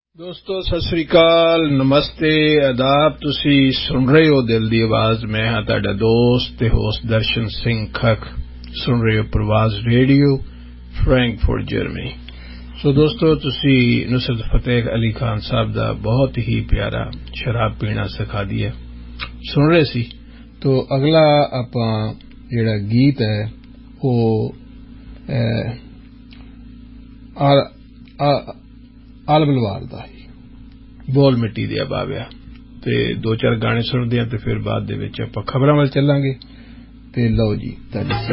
दोस्तों सत श्री अकाल नमस्ते आदाब तुसी सुन रहे हो दिल दी आवाज मैं हाँ तुहाडा दोस्त ते होस्ट दर्शन सिंह खख सुन रहे हो प्रवास रेडियो फ्रैंकफर्ट जर्मनी। सो दोस्तों तुसी नुसरत फतेह अली खान साहब दा बहुत ही प्यारा शराब पीना सिखा दिया सुन रहे सी। तो अगला आपां जिहड़ा गीत है वो आल बलवार दा बोल मिट्टी दिया बाव्या ते दो चार गाने सुनदे हैं ते फिर बाद दे विच आपां खबरां वल चलांगे ते लो जी।